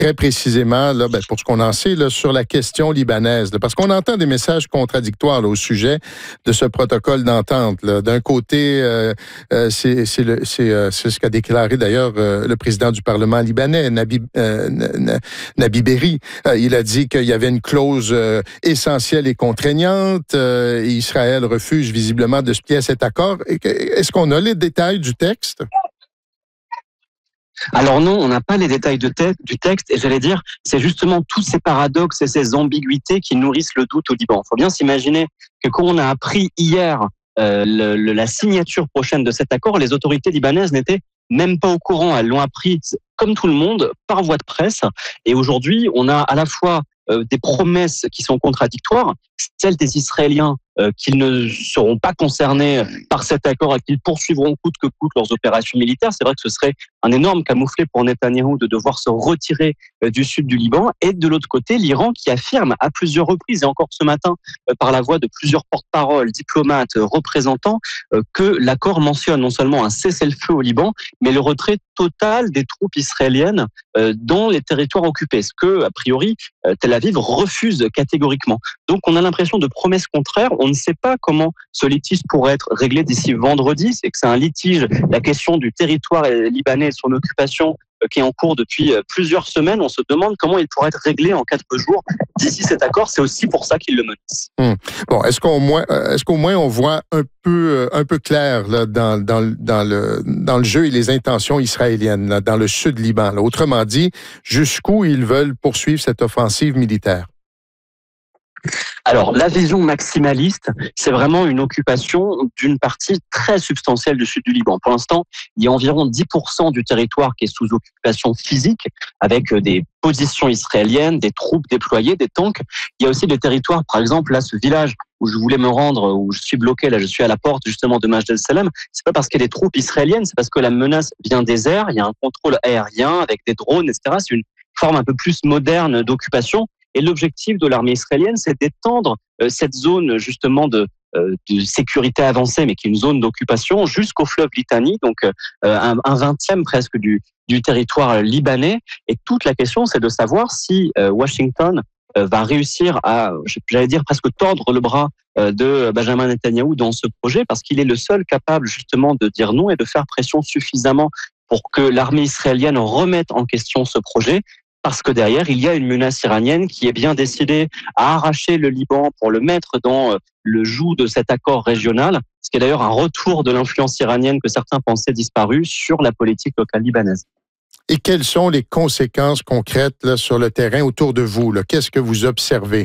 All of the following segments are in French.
Très précisément, là, pour ce qu'on en sait là, sur la question libanaise, là, parce qu'on entend des messages contradictoires là, au sujet de ce protocole d'entente. Là. D'un côté, c'est ce qu'a déclaré d'ailleurs le président du Parlement libanais, Nabi Berri. Il a dit qu'il y avait une clause essentielle et contraignante. Israël refuse visiblement de se plier à cet accord. Est-ce qu'on a les détails du texte? Alors non, on n'a pas les détails du texte et j'allais dire, c'est justement tous ces paradoxes et ces ambiguïtés qui nourrissent le doute au Liban. Il faut bien s'imaginer que quand on a appris hier la signature prochaine de cet accord, les autorités libanaises n'étaient même pas au courant. Elles l'ont appris comme tout le monde par voie de presse. Et aujourd'hui, on a à la fois des promesses qui sont contradictoires, celles des Israéliens qu'ils ne seront pas concernés par cet accord et qu'ils poursuivront coûte que coûte leurs opérations militaires. C'est vrai que ce serait un énorme camouflet pour Netanyahou de devoir se retirer du sud du Liban. Et de l'autre côté, l'Iran qui affirme à plusieurs reprises, et encore ce matin par la voix de plusieurs porte-paroles, diplomates, représentants, que l'accord mentionne non seulement un cessez-le-feu au Liban, mais le retrait total des troupes israéliennes dans les territoires occupés, ce que, a priori, Tel Aviv refuse catégoriquement. Donc on a l'impression de promesses contraires. On ne sait pas comment ce litige pourrait être réglé d'ici vendredi. C'est que c'est un litige, la question du territoire libanais et son occupation qui est en cours depuis plusieurs semaines. On se demande comment il pourrait être réglé en 4 jours d'ici cet accord. C'est aussi pour ça qu'il le menace. Bon, est-ce qu'au moins on voit un peu clair là, dans le jeu et les intentions israéliennes là, dans le sud Liban. Là. Autrement dit, jusqu'où ils veulent poursuivre cette offensive militaire? Alors, la vision maximaliste, c'est vraiment une occupation d'une partie très substantielle du sud du Liban. Pour l'instant, il y a environ 10% du territoire qui est sous occupation physique, avec des positions israéliennes, des troupes déployées, des tanks. Il y a aussi des territoires, par exemple, là, ce village où je voulais me rendre, où je suis bloqué, là, je suis à la porte, justement, de Majd el-Salam. C'est pas parce qu'il y a des troupes israéliennes, c'est parce que la menace vient des airs, il y a un contrôle aérien avec des drones, etc. C'est une forme un peu plus moderne d'occupation. Et l'objectif de l'armée israélienne, c'est d'étendre cette zone justement de sécurité avancée, mais qui est une zone d'occupation, jusqu'au fleuve Litani, donc un 20e presque du territoire libanais. Et toute la question, c'est de savoir si Washington va réussir à, j'allais dire, presque tordre le bras de Benjamin Netanyahou dans ce projet, parce qu'il est le seul capable justement de dire non et de faire pression suffisamment pour que l'armée israélienne remette en question ce projet. Parce que derrière, il y a une menace iranienne qui est bien décidée à arracher le Liban pour le mettre dans le joug de cet accord régional, ce qui est d'ailleurs un retour de l'influence iranienne que certains pensaient disparue sur la politique locale libanaise. Et quelles sont les conséquences concrètes là, sur le terrain autour de vous? Là? Qu'est-ce que vous observez?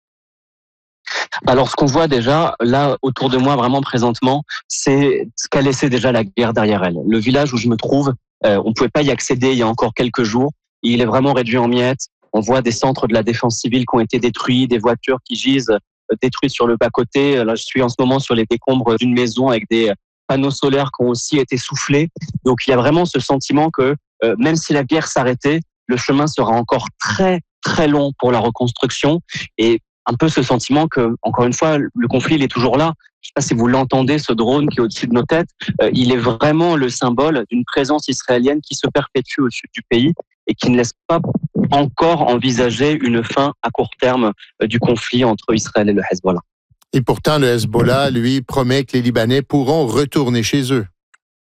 Alors, ce qu'on voit déjà, là, autour de moi, vraiment présentement, c'est ce qu'a laissé déjà la guerre derrière elle. Le village où je me trouve, on ne pouvait pas y accéder il y a encore quelques jours. Il est vraiment réduit en miettes. On voit des centres de la défense civile qui ont été détruits, des voitures qui gisent détruites sur le bas-côté. Là, je suis en ce moment sur les décombres d'une maison avec des panneaux solaires qui ont aussi été soufflés. Donc, il y a vraiment ce sentiment que même si la guerre s'arrêtait, le chemin sera encore très, très long pour la reconstruction. Et un peu ce sentiment que, encore une fois, le conflit, il est toujours là. Je ne sais pas si vous l'entendez, ce drone qui est au-dessus de nos têtes. Il est vraiment le symbole d'une présence israélienne qui se perpétue au sud du pays et qui ne laisse pas encore envisager une fin à court terme du conflit entre Israël et le Hezbollah. Et pourtant, le Hezbollah, lui, promet que les Libanais pourront retourner chez eux.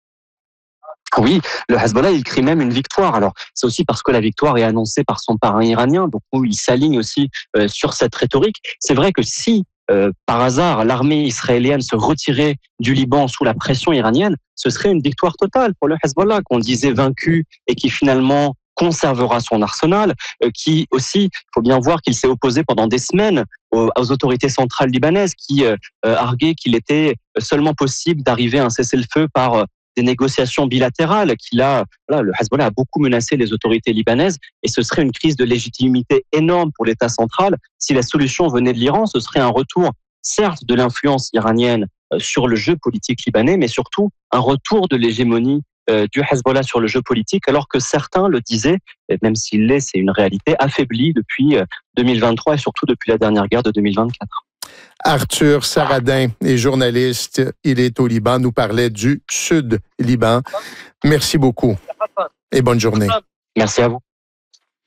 Oui, le Hezbollah, il crie même une victoire. Alors, c'est aussi parce que la victoire est annoncée par son parrain iranien, donc il s'aligne aussi sur cette rhétorique. C'est vrai que si, par hasard, l'armée israélienne se retirait du Liban sous la pression iranienne, ce serait une victoire totale pour le Hezbollah, qu'on disait vaincu et qui finalement conservera son arsenal, qui aussi, il faut bien voir qu'il s'est opposé pendant des semaines aux autorités centrales libanaises qui arguaient qu'il était seulement possible d'arriver à un cessez-le-feu par des négociations bilatérales le Hezbollah a beaucoup menacé les autorités libanaises et ce serait une crise de légitimité énorme pour l'État central. Si la solution venait de l'Iran, ce serait un retour, certes, de l'influence iranienne sur le jeu politique libanais, mais surtout un retour de l'hégémonie du Hezbollah sur le jeu politique, alors que certains le disaient, et même s'il l'est, c'est une réalité affaiblie depuis 2023 et surtout depuis la dernière guerre de 2024. Arthur Saradin est journaliste, il est au Liban, nous parlait du Sud Liban. Merci beaucoup et bonne journée. Merci à vous.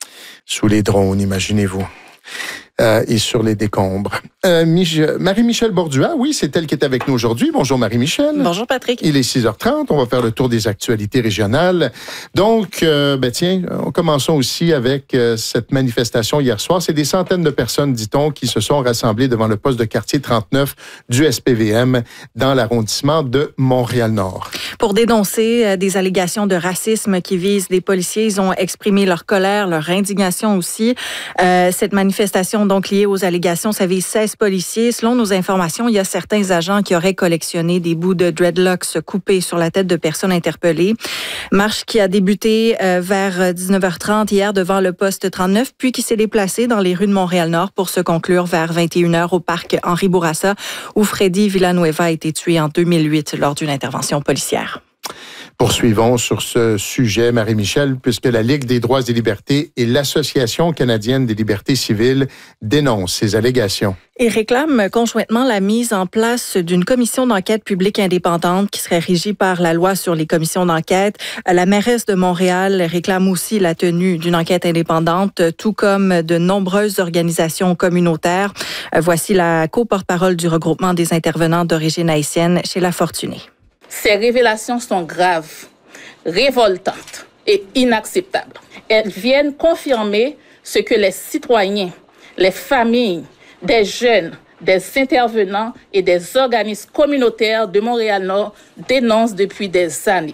Sous les drones, imaginez-vous. Et sur les décombres. Marie-Michel Bordua, oui, c'est elle qui est avec nous aujourd'hui. Bonjour Marie-Michel. Bonjour Patrick. Il est 6h30, on va faire le tour des actualités régionales. Donc, commençons aussi avec cette manifestation hier soir. C'est des centaines de personnes, dit-on, qui se sont rassemblées devant le poste de quartier 39 du SPVM dans l'arrondissement de Montréal-Nord. Pour dénoncer des allégations de racisme qui visent les policiers, ils ont exprimé leur colère, leur indignation aussi. Cette manifestation donc liée aux allégations, ça vise 16 policiers. Selon nos informations, il y a certains agents qui auraient collectionné des bouts de dreadlocks coupés sur la tête de personnes interpellées. Marche qui a débuté vers 19h30 hier devant le poste 39, puis qui s'est déplacée dans les rues de Montréal-Nord pour se conclure vers 21h au parc Henri Bourassa, où Freddy Villanueva a été tué en 2008 lors d'une intervention policière. Poursuivons sur ce sujet, Marie-Michel, puisque la Ligue des droits et libertés et l'Association canadienne des libertés civiles dénoncent ces allégations. Et réclament conjointement la mise en place d'une commission d'enquête publique indépendante qui serait régie par la loi sur les commissions d'enquête. La mairesse de Montréal réclame aussi la tenue d'une enquête indépendante, tout comme de nombreuses organisations communautaires. Voici la co-porte-parole du regroupement des intervenants d'origine haïtienne, Sheila Fortuné. Ces révélations sont graves, révoltantes et inacceptables. Elles viennent confirmer ce que les citoyens, les familles, des jeunes, des intervenants et des organismes communautaires de Montréal-Nord dénoncent depuis des années.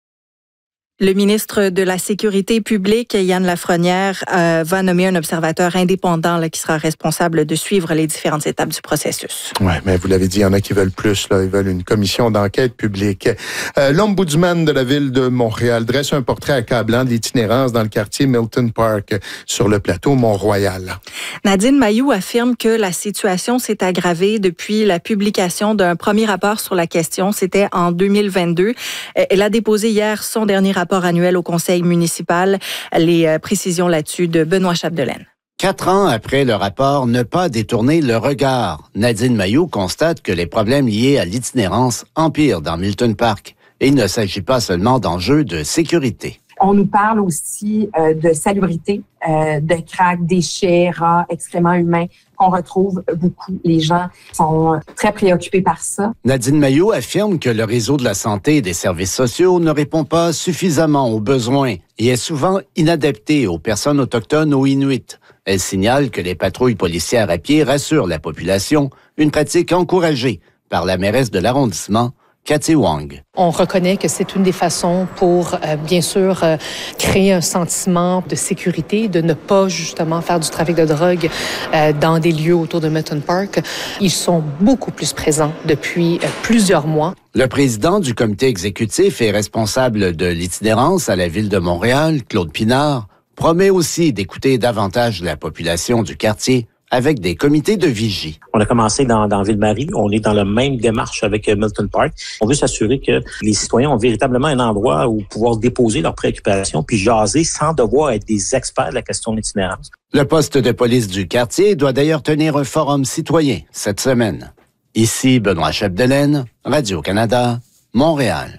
Le ministre de la Sécurité publique, Yann Lafrenière, va nommer un observateur indépendant qui sera responsable de suivre les différentes étapes du processus. Oui, mais vous l'avez dit, il y en a qui veulent plus. Ils veulent une commission d'enquête publique. L'ombudsman de la ville de Montréal dresse un portrait accablant de l'itinérance dans le quartier Milton Park, sur le plateau Mont-Royal. Nadine Mayou affirme que la situation s'est aggravée depuis la publication d'un premier rapport sur la question. C'était en 2022. Elle a déposé hier son dernier rapport annuel au conseil municipal. Les précisions là-dessus de Benoît Chapdelaine. 4 ans après le rapport Ne pas détourner le regard, Nadine Mayou constate que les problèmes liés à l'itinérance empirent dans Milton Park. Et il ne s'agit pas seulement d'enjeux de sécurité. On nous parle aussi de salubrité, de craques, déchets, rats, excréments humains qu'on retrouve beaucoup. Les gens sont très préoccupés par ça. Nadine Mayou affirme que le réseau de la santé et des services sociaux ne répond pas suffisamment aux besoins et est souvent inadapté aux personnes autochtones ou inuites. Elle signale que les patrouilles policières à pied rassurent la population, une pratique encouragée par la mairesse de l'arrondissement, Cathy Wong. On reconnaît que c'est une des façons pour, bien sûr, créer un sentiment de sécurité, de ne pas justement faire du trafic de drogue dans des lieux autour de Milton Park. Ils sont beaucoup plus présents depuis plusieurs mois. Le président du comité exécutif et responsable de l'itinérance à la ville de Montréal, Claude Pinard, promet aussi d'écouter davantage la population du quartier avec des comités de vigie. On a commencé dans Ville-Marie. On est dans la même démarche avec Milton Park. On veut s'assurer que les citoyens ont véritablement un endroit où pouvoir déposer leurs préoccupations puis jaser sans devoir être des experts de la question de l'itinérance. Le poste de police du quartier doit d'ailleurs tenir un forum citoyen cette semaine. Ici Benoît Chapdelaine, Radio-Canada, Montréal.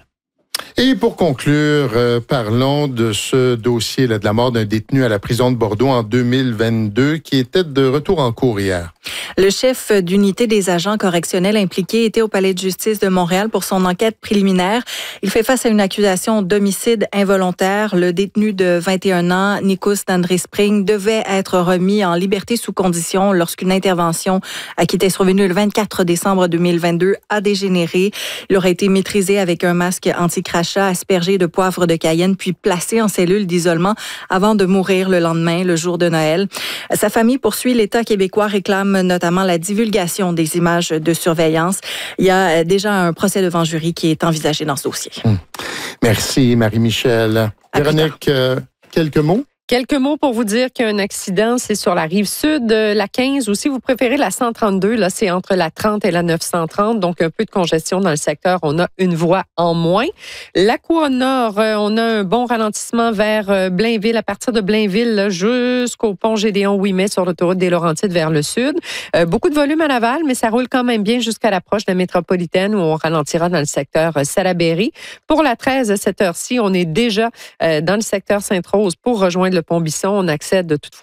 Et pour conclure, parlons de ce dossier de la mort d'un détenu à la prison de Bordeaux en 2022 qui était de retour en cour hier. Le chef d'unité des agents correctionnels impliqués était au palais de justice de Montréal pour son enquête préliminaire. Il fait face à une accusation d'homicide involontaire. Le détenu de 21 ans, Nikos Dandré Spring, devait être remis en liberté sous condition lorsqu'une intervention qui était survenue le 24 décembre 2022 a dégénéré. Il aurait été maîtrisé avec un masque anti-crachat aspergé de poivre de Cayenne puis placé en cellule d'isolement avant de mourir le lendemain, le jour de Noël. Sa famille poursuit. L'État québécois réclame notamment la divulgation des images de surveillance. Il y a déjà un procès devant jury qui est envisagé dans ce dossier. Merci, Marie-Michel. Véronique, quelques mots? Quelques mots pour vous dire qu'il y a un accident, c'est sur la rive sud, la 15 ou si vous préférez la 132, là c'est entre la 30 et la 930, donc un peu de congestion dans le secteur, on a une voie en moins. L'Aqua-Nord, on a un bon ralentissement vers Blainville, à partir de Blainville là, jusqu'au pont Gédéon-Ouimet sur l'autoroute des Laurentides vers le sud. Beaucoup de volume à Laval, mais ça roule quand même bien jusqu'à l'approche de la métropolitaine où on ralentira dans le secteur Salaberry. Pour la 13, à cette heure-ci, on est déjà dans le secteur Sainte-Rose pour rejoindre le pont Bisson. On accède toutefois